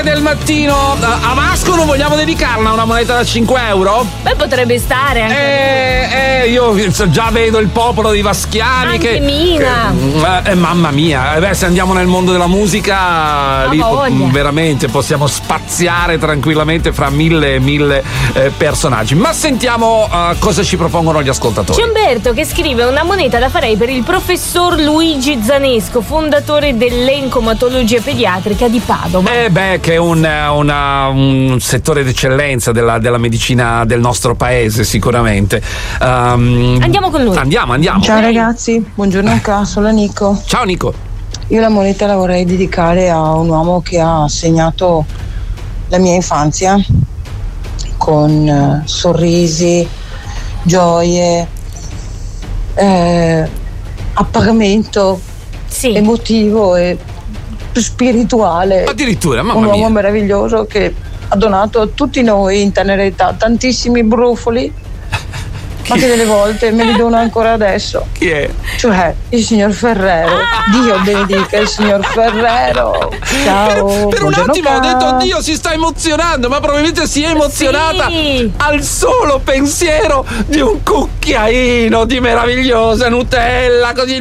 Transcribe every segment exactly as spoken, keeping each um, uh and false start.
Del mattino a Vasco non vogliamo dedicarla una moneta da cinque euro? Beh, potrebbe stare anche. Eh, eh, io già vedo il popolo dei vaschiani anche che, Mina che eh, mamma mia, eh, beh, se andiamo nel mondo della musica lì po- veramente possiamo spaziare tranquillamente fra mille e mille eh, personaggi. Ma sentiamo uh, cosa ci propongono gli ascoltatori. C'è Umberto che scrive: una moneta la farei per il professor Luigi Zanesco, fondatore dell'encomatologia pediatrica di Padova. Eh beh, che è un, una, un settore d'eccellenza della, della medicina del nostro paese, sicuramente. Um, andiamo con lui. Andiamo, andiamo. Ciao ragazzi, buongiorno a sono Nico. Ciao Nico. Io la moneta la vorrei dedicare a un uomo che ha segnato la mia infanzia con eh, sorrisi, gioie, eh, appagamento sì. emotivo e spirituale. Addirittura, mamma un uomo mia. meraviglioso che ha donato a tutti noi in tenera età tantissimi brufoli, ma che delle volte me li dono ancora adesso. Chi è? Cioè il signor Ferrero. Ah! Dio benedica il signor Ferrero. Ciao. Per un attimo ho detto oddio, si sta emozionando, ma probabilmente si è emozionata sì. al solo pensiero di un cucchiaino di meravigliosa Nutella così.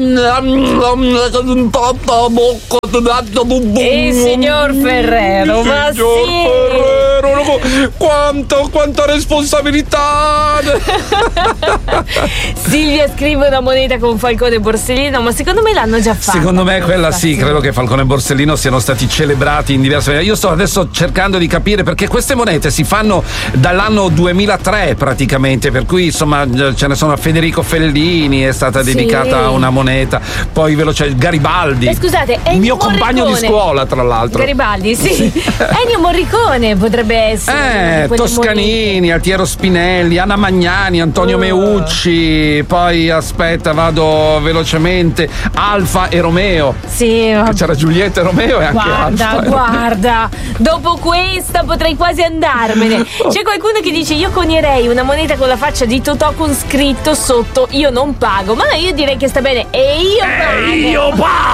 Il signor Ferrero, il ma signor sì. Ferrero, quanto, quanta responsabilità. Silvia scrive una moneta con Falcone e Borsellino, ma secondo me l'hanno già fatta. Secondo me quella sì, credo che Falcone e Borsellino siano stati celebrati in diverse maniere. Io sto adesso cercando di capire perché queste monete si fanno dall'anno duemilatré praticamente, per cui insomma ce ne sono a Federico Fellini, è stata sì. dedicata una moneta, poi veloce Garibaldi. Eh, scusate, il mio Morricone. compagno di scuola, tra l'altro. Garibaldi, sì. sì. Ennio Morricone potrebbe essere. Eh, Toscanini, monete. Altiero Spinelli, Anna Magnani, Antonio uh. Meucci, poi aspetta, vado velocemente, Alfa e Romeo. Sì, che c'era Giulietta e Romeo e anche guarda, Alfa. Guarda, dopo questa potrei quasi andarmene. C'è qualcuno che dice: io conierei una moneta con la faccia di Totò con scritto sotto: io non pago. Ma io direi che sta bene. E io pago. E io pago.